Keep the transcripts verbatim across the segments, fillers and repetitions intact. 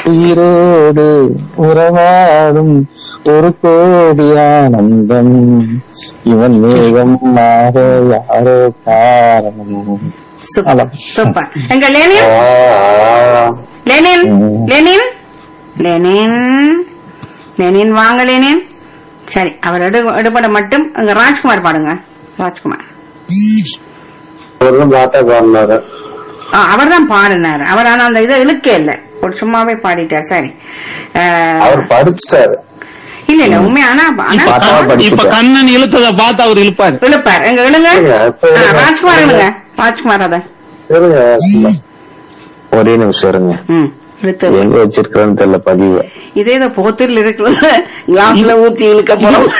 உயிரோடு உறவாடும் ஒரு கோடி ஆனந்தம் இவன் வேகமாக யாரோ காரணம். சூப்பர். எங்க Lenin Lenin Lenin Lenin Lenin வாங்க லெனின். சரி, அவர் எடுபட மட்டும் அங்க ராஜ்குமார் பாடுங்க. ராஜ்குமார் அவர் தான் பாடினாரு. அவர் ஆனா அந்த இதை இழுக்க இல்ல, ஒரு சும்மாவே பாடிட்டார். சரி, அவர் படிச்சாரு. இல்ல இல்ல உண்மையான இப்ப கண்ணன் இழுத்ததை பார்த்து அவர் இழுப்பாரு இழுப்பார். எங்க இழுங்க ராஜ்குமார், இழுங்க ராஜ்குமார். அத ஒரே நிமிஷம் இருங்க, எங்க வச்சிருக்கிறேன்னு தெரியல பதிவு. இதே இதை போத்தில் இருக்கிறது கிளாஸ்ல ஊத்தி இழுக்க போறோம்.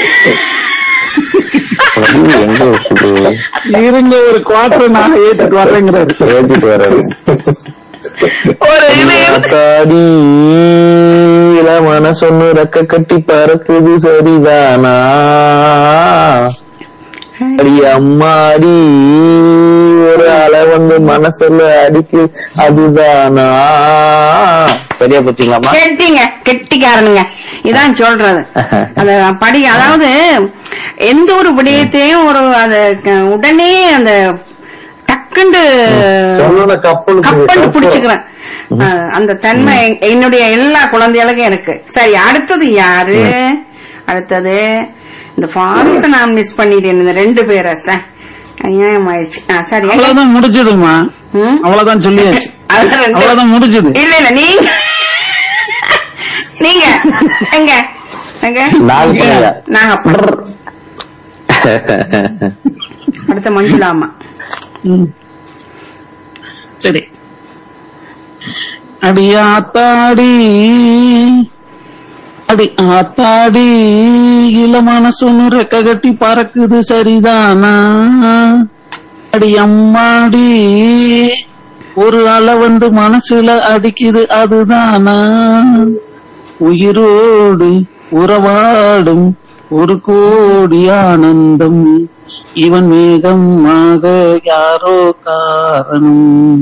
இருங்க ஒரு குவார்டர் நான் ஏத்துட்டு வர்றேங்கிறாரு. ஏத்திட்டு வர்றாரு. மனசொன்னு ரெக்க கட்டி பறக்குது சரிதானா அடி அம்மாடி ஒரு அலை வந்து மனசுல அடிக்கு அதுதானா. சரியா போச்சுங்களாமா? கெட்டிங்க கெட்டிக்காரனுங்க. இதான் சொல்றது அந்த படி. அதாவது எந்த ஒரு விடயத்தையும் ஒரு அது உடனே அந்த டக்குண்டு கப்பண்டு பிடிச்சுக்கிறேன் அந்த தன்மை என்னுடைய எல்லா குழந்தைகளுக்கும் எனக்கு. சரி, அடுத்தது யாரு? அடுத்தது இந்த ஃபாரூக்க நான் மிஸ் பண்ணிட்டேன். இந்த ரெண்டு பேரை ஆயிடுச்சு. சரி, அவ்வளவுதான் முடிஞ்சதுமா? அவ்வளவுதான் சொல்லியாச்சு, அவ்வளவுதான் முடிஞ்சது. இல்ல இல்ல நீங்க நீங்க எங்க எங்க நாங்க அடுத்த மஞ்சுளாமா. சரி, அடி ஆத்தாடி அடி ஆத்தாடி இள மனசுன்னு ரெக்க கட்டி பறக்குது சரிதானா அடி அம்மாடி ஒரு அலை வந்து மனசுல அடிக்குது அதுதானா உயிரோடு உறவாடும் ஒரு கோடி ஆனந்தம் இவன் வேகமாக யாரோ காரணம்.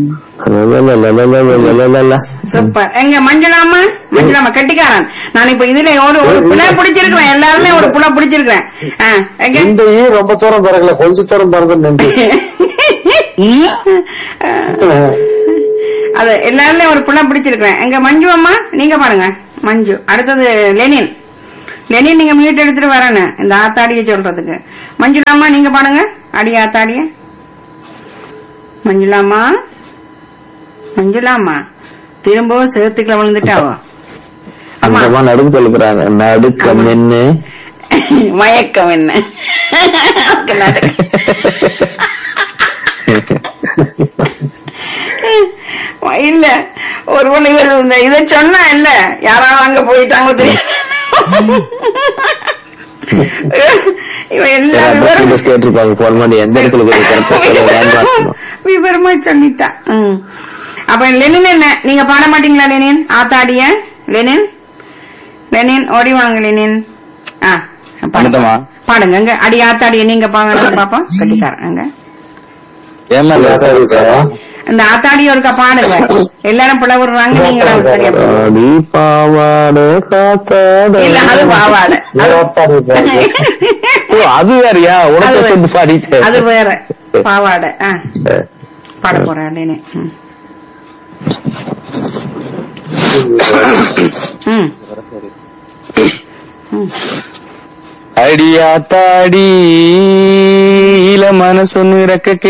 சூப்பர். எங்க மஞ்சளாமா மஞ்சளாமா கட்டிக்காரன். நான் இப்ப இதுல ஒரு ஒரு புல பிடிச்சிருக்கிறேன். எல்லாருமே ஒரு புல பிடிச்சிருக்கிறேன். ரொம்ப தூரம் பறக்கல, கொஞ்ச தூரம் பறந்து அது எல்லாருமே ஒரு புல பிடிச்சிருக்கிறேன். எங்க மஞ்சு அம்மா நீங்க பாருங்க. மஞ்சு. அடுத்தது லெனின். லெனின் நீங்க மியூட் எடுத்துட்டு வரேன்னு இந்த ஆத்தாடிய சொல்றதுக்கு. மஞ்சுளாமா நீங்க பாடுங்க அடி ஆத்தாடிய. மஞ்சுளாமா மஞ்சுளாமா திரும்பவும் சேர்த்துக்களை விழுந்துட்டாவோ? நடுக்கு சொல்லுறாங்க. நடுக்கம் என்ன மயக்கம் என்ன? இல்ல ஒருவன் இவர் இதை சொன்னா இல்ல யாராவது அங்க போயிட்டாங்க தெரியும். விவரமா சொல்லிட்டா. அப்ப லெனின் என்ன நீங்க பாட மாட்டீங்களா? லெனின் ஆத்தாடிய லெனின் லெனின் ஓடி வாங்க லெனின். பாடுங்க அடி ஆத்தாடிய நீங்க பாங்க பாப்போம். கட்டிக்காரங்க இந்த ஆத்தாடிய ஒருக்கா பாடுங்க. எல்லாரும் புலவுறாங்க. நீங்க இல்ல அது பாவாடை. அது வேறையா? அது வேற பாவாடை. பாட போறேன். அடியா தாடி இள மனசொன்னு இறக்க